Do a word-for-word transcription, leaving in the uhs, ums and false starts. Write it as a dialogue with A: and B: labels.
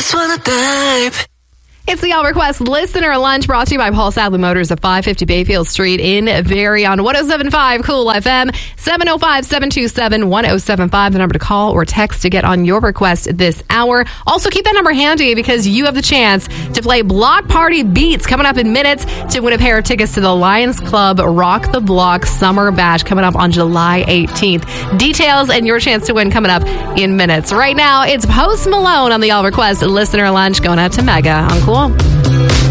A: just wanna dive.
B: It's the All Request Listener Lunch brought to you by Paul Sadler Motors at five fifty Bayfield Street in Barrie on one oh seven point five Cool F M, seven oh five, seven two seven, one oh seven five, the number to call or text to get on your request this hour. Also, keep that number handy because you have the chance to play Block Party Beats coming up in minutes to win a pair of tickets to the Lions Club Rock the Block Summer Bash coming up on July eighteenth. Details and your chance to win coming up in minutes. Right now, it's Post Malone on the All Request Listener Lunch going out to Mega on Cool.